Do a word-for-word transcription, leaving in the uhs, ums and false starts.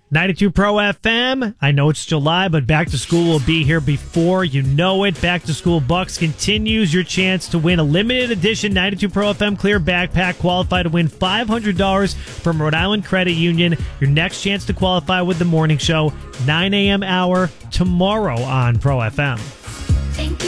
ninety-two Pro F M. I know it's July, but back to school will be here before you know it. Back to School Bucks continues. Your chance to win a limited edition ninety-two Pro F M clear backpack. Qualify to win five hundred dollars from Rhode Island Credit Union. Your next chance to qualify with the morning show, nine a.m. hour tomorrow on Pro F M.